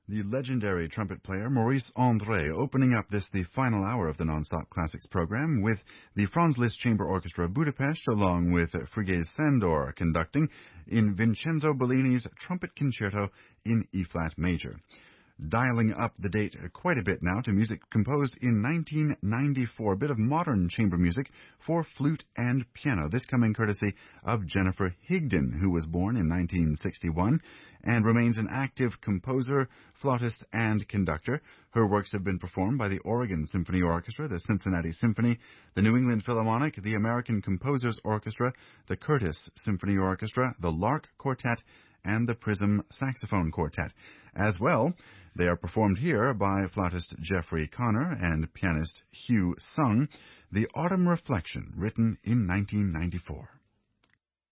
The legendary trumpet player Maurice André opening up the final hour of the Non-Stop Classics program with the Franz Liszt Chamber Orchestra of Budapest along with Frigyes Sándor conducting in Vincenzo Bellini's Trumpet Concerto in E-flat major. Dialing up the date quite a bit now to music composed in 1994, a bit of modern chamber music for flute and piano. This coming courtesy of Jennifer Higdon, who was born in 1961 and remains an active composer, flautist, and conductor. Her works have been performed by the Oregon Symphony Orchestra, the Cincinnati Symphony, the New England Philharmonic, the American Composers Orchestra, the Curtis Symphony Orchestra, the Lark Quartet, and the Prism Saxophone Quartet. As well, they are performed here by flautist Jeffrey Connor and pianist Hugh Sung, The Autumn Reflection, written in 1994.